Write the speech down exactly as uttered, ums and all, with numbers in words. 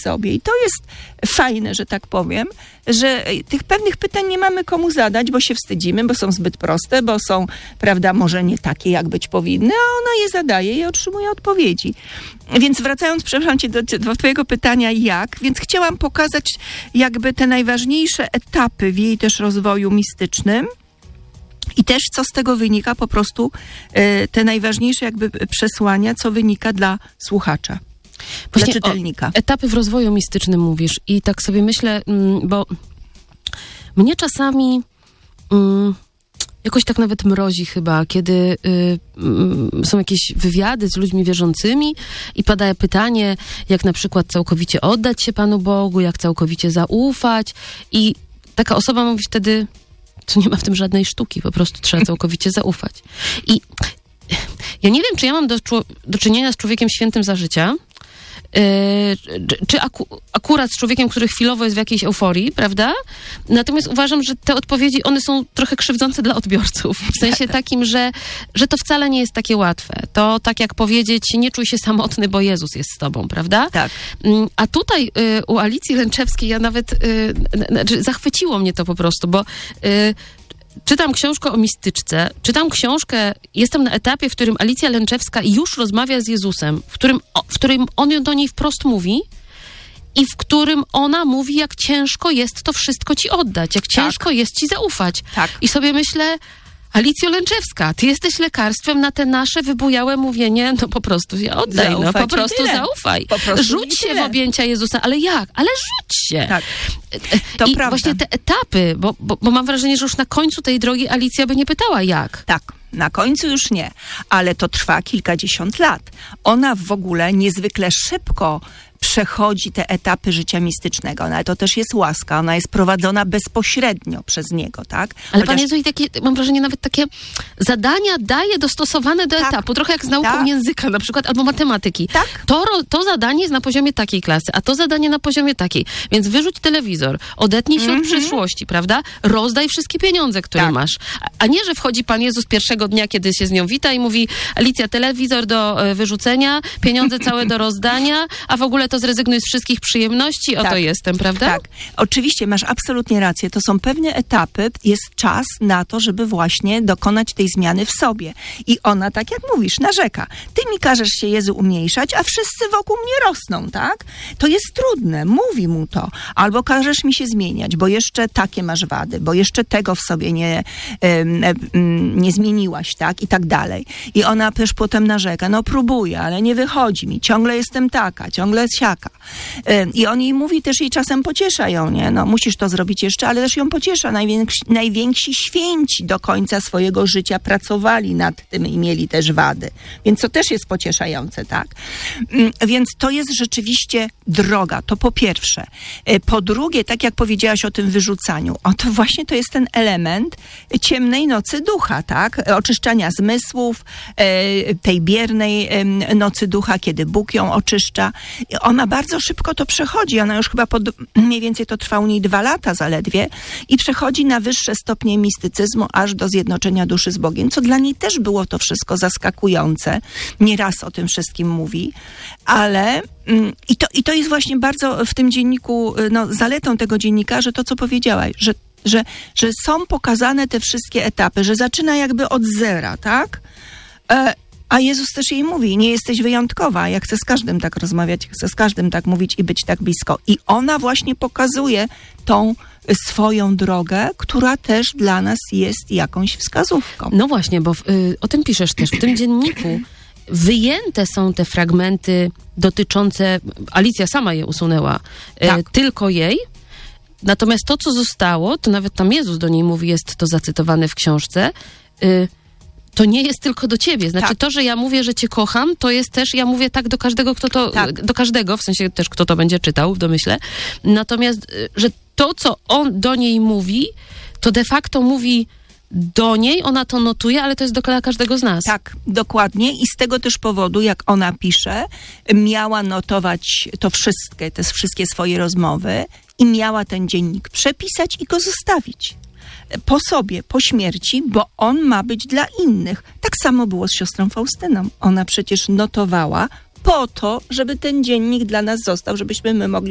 sobie. I to jest fajne, że tak powiem, że tych pewnych pytań nie mamy komu zadać, bo się wstydzimy, bo są zbyt proste, bo są, prawda, może nie takie, jak być powinny, a ona je zadaje i otrzymuje odpowiedzi. Więc wracając, przepraszam cię, do, do twojego pytania, jak, więc chciałam pokazać jakby te najważniejsze etapy w jej też rozwoju mistycznym i też co z tego wynika, po prostu e, te najważniejsze jakby przesłania, co wynika dla słuchacza. Właśnie dla czytelnika. O, etapy w rozwoju mistycznym mówisz i tak sobie myślę, bo mnie czasami mm, jakoś tak nawet mrozi chyba, kiedy y, y, są jakieś wywiady z ludźmi wierzącymi i pada pytanie, jak na przykład całkowicie oddać się Panu Bogu, jak całkowicie zaufać i taka osoba mówi wtedy, to nie ma w tym żadnej sztuki, po prostu trzeba całkowicie zaufać. I ja nie wiem, czy ja mam do, do czynienia z człowiekiem świętym za życia, Yy, czy aku, akurat z człowiekiem, który chwilowo jest w jakiejś euforii, prawda? Natomiast uważam, że te odpowiedzi, one są trochę krzywdzące dla odbiorców. W sensie takim, że, że to wcale nie jest takie łatwe. To tak jak powiedzieć, nie czuj się samotny, bo Jezus jest z tobą, prawda? Tak. Yy, a tutaj yy, u Alicji Lęczewskiej ja nawet, yy, znaczy zachwyciło mnie to po prostu, bo yy, czytam książkę o mistyczce, czytam książkę, jestem na etapie, w którym Alicja Lęczewska już rozmawia z Jezusem, w którym, w którym on do niej wprost mówi i w którym ona mówi, jak ciężko jest to wszystko ci oddać, jak ciężko tak. jest ci zaufać. Tak. I sobie myślę, Alicjo Lęczewska, ty jesteś lekarstwem na te nasze wybujałe mówienie, no po prostu się oddaj, zaufać no po prostu tyle. zaufaj. Po prostu rzuć się tyle. w objęcia Jezusa, ale jak? Ale rzuć się. Tak. To I prawda. właśnie te etapy, bo, bo, bo mam wrażenie, że już na końcu tej drogi Alicja by nie pytała jak. Tak. Na końcu już nie, ale to trwa kilkadziesiąt lat. Ona w ogóle niezwykle szybko przechodzi te etapy życia mistycznego. No, ale to też jest łaska. Ona jest prowadzona bezpośrednio przez niego, tak? Ale Chociaż... Pan Jezu i takie, mam wrażenie, nawet takie zadania daje dostosowane do tak. etapu. Trochę jak z nauką tak. języka na przykład, albo matematyki. Tak. To, to zadanie jest na poziomie takiej klasy, a to zadanie na poziomie takiej. Więc wyrzuć telewizor, odetnij się mm-hmm. od przyszłości, prawda? Rozdaj wszystkie pieniądze, które tak. masz. A nie, że wchodzi Pan Jezus pierwszego dnia, kiedy się z nią wita i mówi, Alicja, telewizor do e, wyrzucenia, pieniądze całe do rozdania, a w ogóle to zrezygnuj z wszystkich przyjemności, oto tak. jestem, prawda? Tak, oczywiście masz absolutnie rację. To są pewne etapy, jest czas na to, żeby właśnie dokonać tej zmiany w sobie. I ona, tak jak mówisz, narzeka. Ty mi każesz się, Jezu, umniejszać, a wszyscy wokół mnie rosną, tak? To jest trudne, mówi mu to. Albo każesz mi się zmieniać, bo jeszcze takie masz wady, bo jeszcze tego w sobie nie, um, um, nie zmieniłaś, tak? I tak dalej. I ona też potem narzeka, no próbuję, ale nie wychodzi mi. Ciągle jestem taka, ciągle siaka. I on jej mówi, też jej czasem pociesza ją, nie? No musisz to zrobić jeszcze, ale też ją pociesza. Najwięksi, najwięksi święci do końca swojego życia pracowali nad tym i mieli też wady. Więc to też jest pocieszające, tak? Więc to jest rzeczywiście droga, to po pierwsze. Po drugie, tak jak powiedziałaś o tym wyrzucaniu, o to właśnie to jest ten element ciemnej nocy ducha, tak? Oczyszczania zmysłów, tej biernej nocy ducha, kiedy Bóg ją oczyszcza. Ona bardzo szybko to przechodzi. Ona już chyba pod, mniej więcej to trwa u niej dwa lata zaledwie i przechodzi na wyższe stopnie mistycyzmu aż do zjednoczenia duszy z Bogiem, co dla niej też było to wszystko zaskakujące. Nieraz o tym wszystkim mówi, ale mm, i, to, i to jest właśnie bardzo w tym dzienniku, no, zaletą tego dziennika, że to, co powiedziałaś, że, że, że są pokazane te wszystkie etapy, że zaczyna jakby od zera, tak? E, A Jezus też jej mówi, nie jesteś wyjątkowa, ja chcę z każdym tak rozmawiać, chcę z każdym tak mówić i być tak blisko. I ona właśnie pokazuje tą swoją drogę, która też dla nas jest jakąś wskazówką. No właśnie, bo w, y, o tym piszesz też w tym dzienniku. Wyjęte są te fragmenty dotyczące, Alicja sama je usunęła, y, tak. tylko jej. Natomiast to, co zostało, to nawet tam Jezus do niej mówi, jest to zacytowane w książce, y, to nie jest tylko do ciebie. Znaczy tak. to, że ja mówię, że cię kocham, to jest też, ja mówię tak do każdego, kto to, tak. do każdego, w sensie też kto to będzie czytał, w domyśle. Natomiast, że to, co on do niej mówi, to de facto mówi do niej, ona to notuje, ale to jest dla każdego z nas. Tak, dokładnie. I z tego też powodu, jak ona pisze, miała notować to wszystkie, te wszystkie swoje rozmowy i miała ten dziennik przepisać i go zostawić. Po sobie, po śmierci, bo on ma być dla innych. Tak samo było z siostrą Faustyną. Ona przecież notowała po to, żeby ten dziennik dla nas został, żebyśmy my mogli